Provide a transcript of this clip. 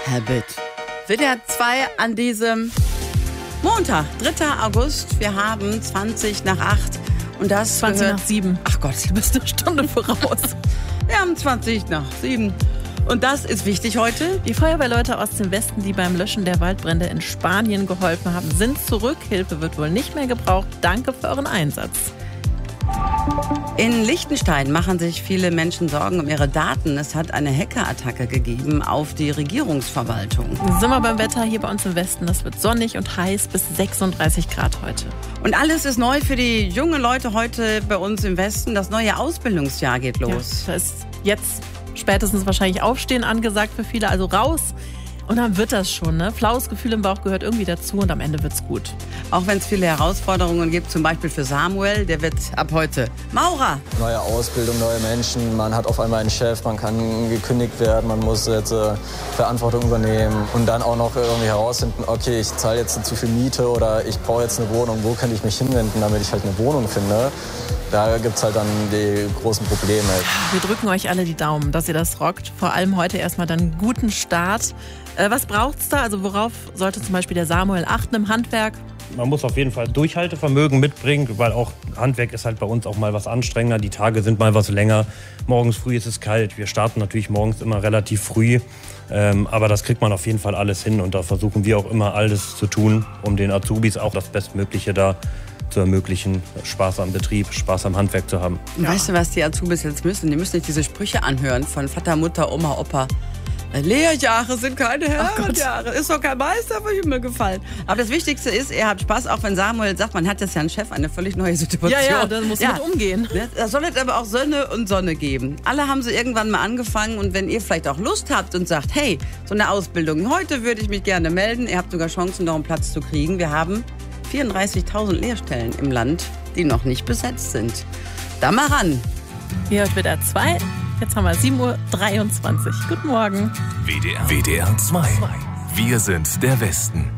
Habit. WDR 2 an diesem Montag, 3. August. Wir haben 20 nach 8. Und das 20 nach 7. Ach Gott, Du bist eine Stunde voraus. wir haben 20 nach 7. Und das ist wichtig heute. Die Feuerwehrleute aus dem Westen, die beim Löschen der Waldbrände in Spanien geholfen haben, sind zurück. Hilfe wird wohl nicht mehr gebraucht. Danke für euren Einsatz. In Liechtenstein machen sich viele Menschen Sorgen um ihre Daten. Es hat eine Hackerattacke gegeben auf die Regierungsverwaltung. Sind wir beim Wetter hier bei uns im Westen. Es wird sonnig und heiß bis 36 Grad heute. Und alles ist neu für die jungen Leute heute bei uns im Westen. Das neue Ausbildungsjahr geht los. Ja, da ist jetzt spätestens wahrscheinlich Aufstehen angesagt für viele. Also raus. Und dann wird das schon, ne? Flaues Gefühl im Bauch gehört irgendwie dazu und am Ende wird's gut. Auch wenn es viele Herausforderungen gibt, zum Beispiel für Samuel, der wird ab heute Maurer. Neue Ausbildung, neue Menschen, man hat auf einmal einen Chef, man kann gekündigt werden, man muss jetzt Verantwortung übernehmen und dann auch noch irgendwie herausfinden, okay, ich zahle jetzt zu viel Miete oder ich brauche jetzt eine Wohnung, wo kann ich mich hinwenden, damit ich halt eine Wohnung finde. Da gibt's halt dann die großen Probleme. Wir drücken euch alle die Daumen, dass ihr das rockt. Vor allem heute erstmal dann einen guten Start. Was braucht's da? Also worauf sollte zum Beispiel der Samuel achten im Handwerk? Man muss auf jeden Fall Durchhaltevermögen mitbringen, weil auch Handwerk ist halt bei uns auch mal was anstrengender. Die Tage sind mal was länger. Morgens früh ist es kalt. Wir starten natürlich morgens immer relativ früh. Aber das kriegt man auf jeden Fall alles hin. Und da versuchen wir auch immer alles zu tun, um den Azubis auch das Bestmögliche da zu ermöglichen, Spaß am Betrieb, Spaß am Handwerk zu haben. Und weißt du, was die Azubis jetzt müssen? Die müssen nicht diese Sprüche anhören von Vater, Mutter, Oma, Opa. Lehrjahre sind keine Herrenjahre. Ist doch kein Meister für Himmel gefallen. Aber das Wichtigste ist, er hat Spaß, auch wenn Samuel sagt, man hat jetzt ja einen Chef, eine völlig neue Situation. Ja, da muss man mit umgehen. Da soll es aber auch Sonne und Sonne geben. Alle haben sie irgendwann mal angefangen und wenn ihr vielleicht auch Lust habt und sagt, hey, so eine Ausbildung, heute würde ich mich gerne melden. Ihr habt sogar Chancen, noch einen Platz zu kriegen. Wir haben 34.000 Lehrstellen im Land, die noch nicht besetzt sind. Da mal ran. Hier hört WDR 2. Jetzt haben wir 7:23 Uhr. Guten Morgen. WDR 2. Wir sind der Westen.